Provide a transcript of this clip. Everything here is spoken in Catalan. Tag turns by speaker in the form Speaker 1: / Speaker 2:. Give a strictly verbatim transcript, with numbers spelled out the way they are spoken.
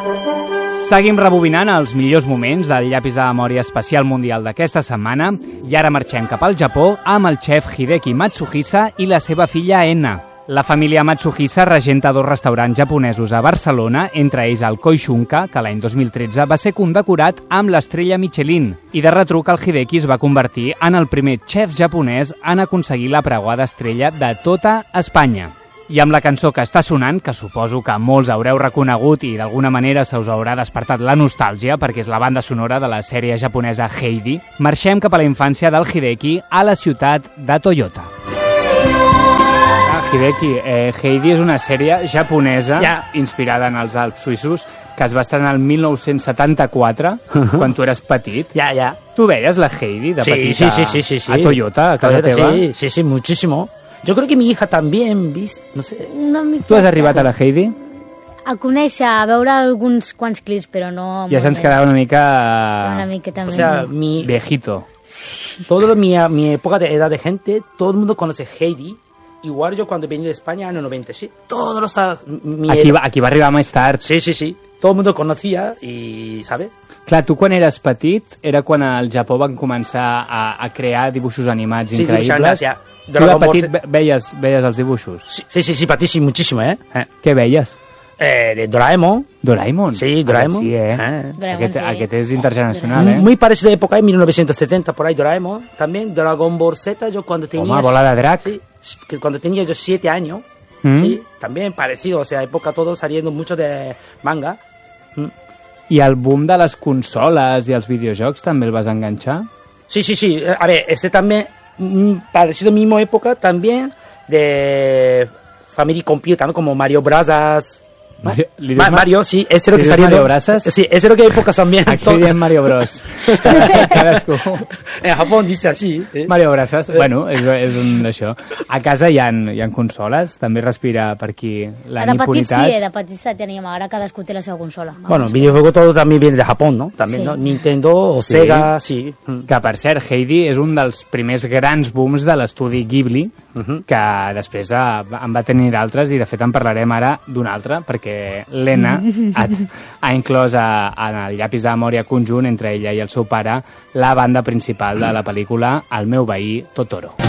Speaker 1: Seguim rebobinant els millors moments del llapis de memòria especial mundial d'aquesta setmana i ara marxem cap al Japó amb el xef Hideki Matsuhisa i la seva filla Enna. La família Matsuhisa regenta dos restaurants japonesos a Barcelona, entre ells el Koishunka, que l'any dos mil tretze va ser condecorat amb l'estrella Michelin. I de retruc el Hideki es va convertir en el primer xef japonès en aconseguir la preuada estrella de tota Espanya. I amb la cançó que està sonant, que suposo que molts haureu reconegut i d'alguna manera se us haurà despertat la nostàlgia perquè és la banda sonora de la sèrie japonesa Heidi, marxem cap a la infància del Hideki a la ciutat de Toyota. Ah, Hideki, eh, Heidi és una sèrie japonesa ja. inspirada en els Alps suïssos que es va estrenar el mil nou-cents setanta-quatre, quan tu eres petit.
Speaker 2: Ja, ja.
Speaker 1: Tu veies la Heidi de
Speaker 2: sí,
Speaker 1: petita
Speaker 2: sí, sí, sí, sí.
Speaker 1: a Toyota, a casa
Speaker 2: Toyota,
Speaker 1: teva?
Speaker 2: Sí, sí, sí, muchísimo. Yo creo que mi hija también, ¿viste? No sé.
Speaker 3: Una mica...
Speaker 1: Tu has arribat a la Heidi?
Speaker 3: A conèixer, a veure alguns quants clips, però no...
Speaker 1: Ja se'ns quedava una mica...
Speaker 3: Una miqueta
Speaker 2: O
Speaker 3: més.
Speaker 2: sea,
Speaker 3: sí.
Speaker 2: mi,
Speaker 1: Viejito.
Speaker 2: toda mi, mi época de edad de gente, todo el mundo conoce Heidi. Igual yo cuando venía de España, en el noventa y siete, todos los... Mi
Speaker 1: Aquí
Speaker 2: edad-
Speaker 1: va, aquí va arribar més tard.
Speaker 2: Sí, sí, sí. Todo el mundo conocía y, ¿sabes?
Speaker 1: Clar, tu quan eres petit era quan al Japó van començar a, a crear dibuixos animats
Speaker 2: Sí,
Speaker 1: increïbles.
Speaker 2: dibuixos animats, ja.
Speaker 1: Tu de
Speaker 2: Dragon Ball
Speaker 1: petit
Speaker 2: Z.
Speaker 1: ve- veies, veies els dibuixos?
Speaker 2: Sí, sí, sí, sí, patísimo, muchísimo, ¿eh? Eh,
Speaker 1: Què veies?
Speaker 2: eh, de Doraemon.
Speaker 1: Doraemon?
Speaker 2: Sí, Doraemon.
Speaker 1: Aquest sí, eh?
Speaker 2: Eh.
Speaker 3: Doraemon,
Speaker 1: Aquest,
Speaker 3: sí.
Speaker 1: aquest és intergeneracional, eh?
Speaker 2: Muy parecido de época, en mil novecientos setenta, por ahí, Doraemon. También Dragon Ball Z, yo cuando tenía...
Speaker 1: Home, bola de drac.
Speaker 2: Sí, que cuando tenía yo siete años,
Speaker 1: Mm.
Speaker 2: sí, también parecido, o sea, época todo saliendo mucho de manga.
Speaker 1: I el boom de les consoles i els videojocs també el vas enganxar?
Speaker 2: Sí, sí, sí, eh, a ver, este también, mm, parecido mismo época también de Family Computer, ¿no? Como Mario Bros. ¿no?
Speaker 1: Mario, li dius
Speaker 2: Ma-
Speaker 1: Ma-
Speaker 2: Mario, sí, ese es lo
Speaker 1: li
Speaker 2: que
Speaker 1: dius
Speaker 2: salió.
Speaker 1: Mario Bros?
Speaker 2: Sí, ese es lo que época también.
Speaker 1: Aquí li diem Mario Bros. Cadascú.
Speaker 2: En Japón dice así. ¿eh?
Speaker 1: Mario Bros. Bueno, és, és un d'això. A casa hi ha, hi ha consoles? També respira per aquí la
Speaker 3: de petits
Speaker 1: niponitat?
Speaker 3: sí, de petits la teníem, ara cadascú té la seva consola.
Speaker 2: Bueno, videojuego todo también viene de Japón, ¿no? También,
Speaker 3: Sí.
Speaker 2: ¿no? Nintendo o
Speaker 1: Sí.
Speaker 2: Sega, sí. Mm.
Speaker 1: Que, per cert, Heidi és un dels primers grans booms de l'estudi Ghibli, que després eh, en va tenir d'altres, i de fet en parlarem ara d'un altre, perquè l'Ena ha, ha inclòs a, en el llapis de memòria conjunt entre ella i el seu pare la banda principal de la pel·lícula El meu veí Totoro.